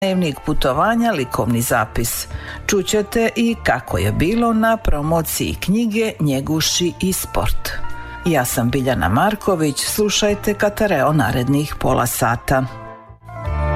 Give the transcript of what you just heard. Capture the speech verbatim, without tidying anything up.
Dnevnik putovanja, likovni zapis. Čućete i kako je bilo na promociji knjige Njeguši i sport. Ja sam Biljana Marković, slušajte Katareo narednih pola sata.